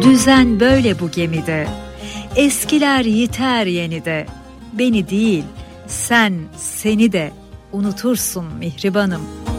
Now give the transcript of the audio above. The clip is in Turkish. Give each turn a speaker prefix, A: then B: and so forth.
A: Düzen böyle bu gemide. Eskiler yiter yenide. Beni değil, seni de unutursun mihribanım.